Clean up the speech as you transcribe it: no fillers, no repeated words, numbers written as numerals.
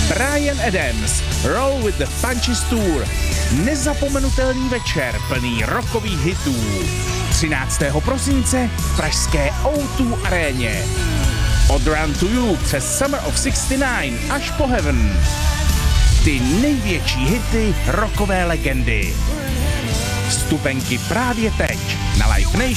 Bryan Adams, Roll with the Punches Tour. Nezapomenutelný večer plný rockových hitů. 13. prosince v pražské O2 aréně. Od Run to You přes Summer of 69 až po Heaven. Ty největší hity rockové legendy. Vstupenky právě teď na Live Nation.